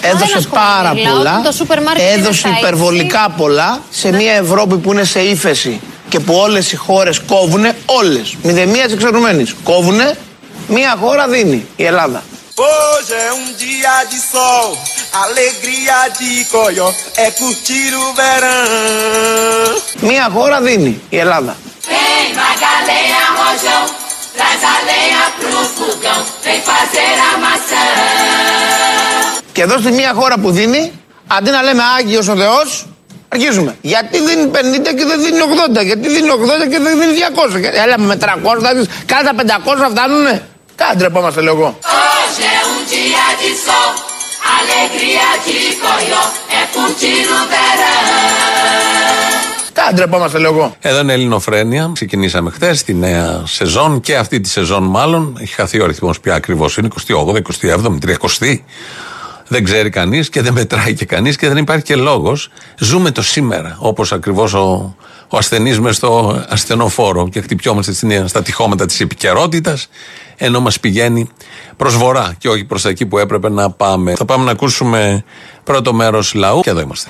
Έδωσε πάρα πολλά. Έδωσε υπερβολικά πολλά σε μια Ευρώπη που είναι σε ύφεση και που όλες οι χώρες κόβουνε, όλες, μηδενίας εξαιρουμένης, κόβουνε, μια χώρα δίνει, η Ελλάδα. Hoje é dia de sol, alegria de coió, é curtir o verão. Μια χώρα δίνει, η Ελλάδα. Vem Magalhães Rojão, traz a lenha pro fogão, vem fazer a maçã. Και εδώ στη μια χώρα που δίνει, αντί να λέμε Άγιος ο Θεός, αρχίζουμε. Γιατί δίνει 50 και δεν δίνει 80, γιατί δίνει 80 και δεν δίνει 200. Έλα με 300, κάθε 500 φτάνουνε. Κάτι ντρεπόμαστε λίγο. Hoje é dia de sol, alegria de coió, é curtir o verão. Κάτι ντρεπόμαστε λίγο. Εδώ είναι Ελληνοφρένεια. Ξεκινήσαμε χθες τη νέα σεζόν και αυτή τη σεζόν μάλλον. Έχει χαθεί ο αριθμός πια ακριβώς. Είναι 28, 27, 30. Δεν ξέρει κανείς και δεν μετράει και κανείς και δεν υπάρχει και λόγος. Ζούμε το σήμερα, όπως ακριβώς ο ασθενής μες στο ασθενοφόρο και χτυπιόμαστε στα τυχώματα της επικαιρότητας, ενώ μας πηγαίνει προς βορρά και όχι προς εκεί που έπρεπε να πάμε. Θα πάμε να ακούσουμε πρώτο μέρος λαού και εδώ είμαστε.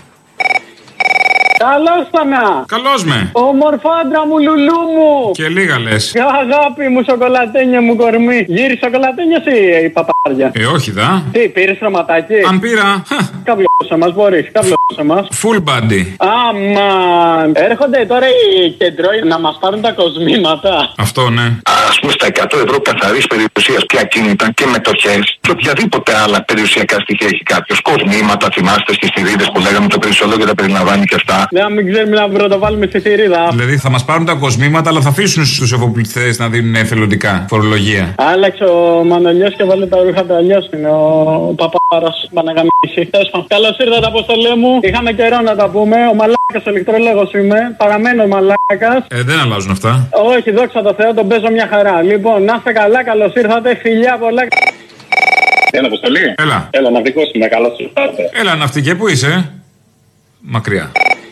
Καλώς θα. Καλώς με. Ομορφάντρα μου, λουλού μου. Και λίγα λες. Αγάπη μου, σοκολατένια μου κορμί. Γύρι σοκολατένια ή η παπάρια. Όχι δα. Τι, πήρες τροματάκι. Αν πήρα. Καβλώσα μας, μπορείς. Καβλώσα μας. Full body. Αμάν. Έρχονται τώρα οι κεντρώοι να μας πάρουν τα κοσμήματα. Αυτό ναι. Ας πούμε στα 100 ευρώ καθαρής περιουσίας και ακίνητα και μετοχές και οποιαδήποτε άλλα περιουσιακά στοιχεία έχει κάποιος. Κοσμήματα, θυμάστε στις θηρίδες που λέγαμε το περιουσιολόγιο τα περιλαμβάνει και αυτά. Ναι, μην ξέρουμε να πρωτοβάλουμε στη θηρίδα. Δηλαδή θα μας πάρουν τα κοσμήματα, αλλά θα αφήσουν στους ευοπληθές να δίνουν εθελοντικά φορολογία. Άλλαξε ο Μανολιός και βάλε τα ρούχα του, αλλιώς είναι ο παπάρας. Παναγαμίση. Καλώς ήρθατε, Αποστολέ μου. Είχαμε καιρό να τα πούμε. Ο μαλάκας ο ηλεκτρολόγος είμαι. Παραμένω μαλάκας. Δεν αλλάζουν αυτά. Όχι, δόξα τω Θεώ, τον παίζω μια χαρά. Λοιπόν, να είστε καλά, καλώς ήρθατε. Φιλιά πολλά. Έλα, Αποστολή. Έλα. Έλα, ναυτικός είμαι, καλώς ήρθατε. Έλα, ναυτικέ, πού είσαι? Μακριά.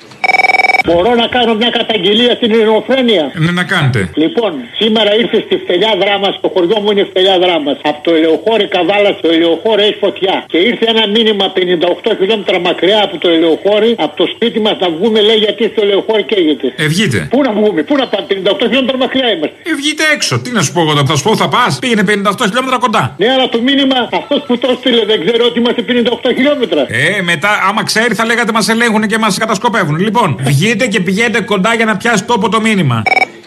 Μπορώ να κάνω μια καταγγελία στην Ελληνοφρένεια. Ναι, να κάνετε. Λοιπόν, σήμερα ήρθε στη Φτελιά Δράμας, το χωριό μου είναι Φτελιά Δράμας. Από το Ελαιοχώρη Καβάλα στο Ελαιοχώρη έχει φωτιά. Και ήρθε ένα μήνυμα 58 χιλιόμετρα μακριά από το Ελαιοχώρη, από το σπίτι μας να βγούμε, λέει, γιατί στο Ελαιοχώρη καίγεται. Βγείτε. Πού να βγούμε, πού να πάμε, 58 χιλιόμετρα μακριά είμαστε. Βγείτε έξω, τι να σου πω εγώ, θα σου πω θα πας. Πήγαινε 58 χιλιόμετρα κοντά. Ναι, αλλά το μήνυμα αυτός που το στείλε δεν ξέρω ότι είμαστε 58 χιλιόμετρα. Μετά, άμα ξέρει, θα λέγατε μας ελέγχουν και μας κατασκοπεύουν. Λοιπόν, βγείτε και πηγαίνετε κοντά για να πιάσει τόπο το μήνυμα.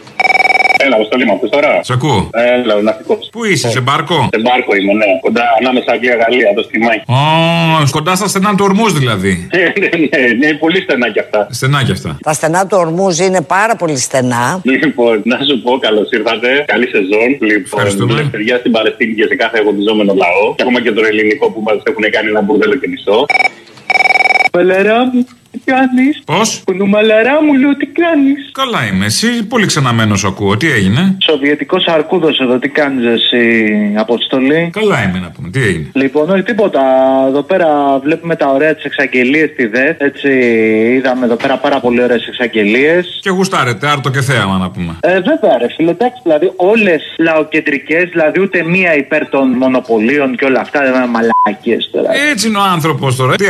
Έλα, Αποστολή, μου τώρα. Σ' ακούω. Έλα, ο ναυτικός. Πού είσαι, σε μπάρκο? Σε μπάρκο είμαι, ναι. Κοντά ανάμεσα Αγγλία-Γαλλία, το στιμάκι. Κοντά στα στενά του Ορμούζ δηλαδή. Ναι, πολύ στενά κι αυτά. Στενά κι αυτά. Τα στενά του Ορμούζ είναι πάρα πολύ στενά. Λοιπόν, να σου πω, καλώς ήρθατε. Καλή σεζόν. Λοιπόν, ελευθερία στην Παλαιστίνη και σε κάθε αγωνιζόμενο λαό. Και ακόμα και το ελληνικό που μας έχουν κάνει ένα μπουρδέλο και μισό. Παλαρά μου, τι κάνεις? Πώς? Κουνούμαλαρά μου, λέω, τι κάνεις? Καλά είμαι, εσύ πολύ ξαναμένος ακούω, τι έγινε? Σοβιετικός αρκούδος εδώ, τι κάνεις εσύ, Αποστολή? Καλά είμαι να πούμε, τι έγινε? Λοιπόν, όχι τίποτα, εδώ πέρα βλέπουμε τα ωραία τις εξαγγελίες στη ΔΕΘ, έτσι είδαμε εδώ πέρα πάρα πολύ ωραίες εξαγγελίες. Και γουστάρετε, άρτο και θέαμα να πούμε. Βέβαια ρε φίλε, εντάξει, δηλαδή όλες λαοκεντρικές, δηλαδή ούτε μία υπέρ των μονοπωλίων και όλα αυτά, δεν είναι μαλακίες τώρα. Έτσι είναι ο άνθρωπος τώρα.